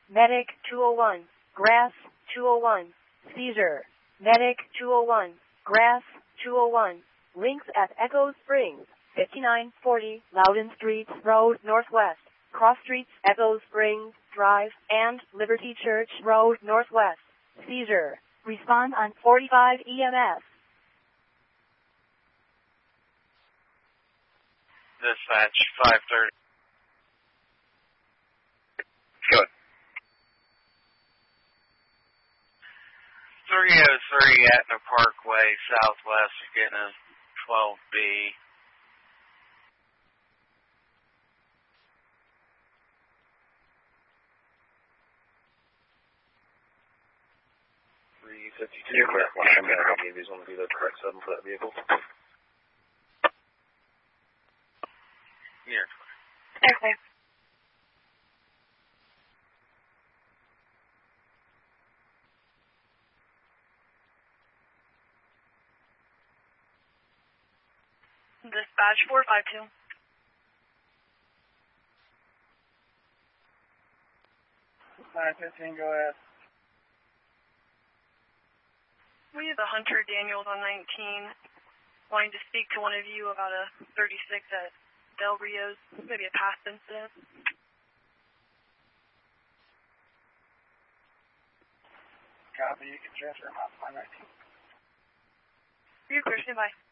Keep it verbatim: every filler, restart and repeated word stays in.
Medic two oh one, Grass two oh one, Seizure. Medic two oh one, Grass two oh one, links at Echo Springs, fifty-nine forty Loudon Street Road Northwest, Cross Streets, Echo Springs Drive, and Liberty Church Road Northwest. Seizure. Respond on forty-five E M S. Dispatch five thirty. Good. three oh three Etna Parkway Southwest, getting a twelve B. three fifty-two, correct. Washington, I gave you one to be the correct seven for that vehicle. Yeah. Okay. Dispatch four five two. nine fifteen, go ahead. We have a Hunter Daniels on nineteen wanting to speak to one of you about a thirty-six at Del Rio's, maybe a past incident. Copy, you can transfer him out to my nineteen. You're clear, stand by.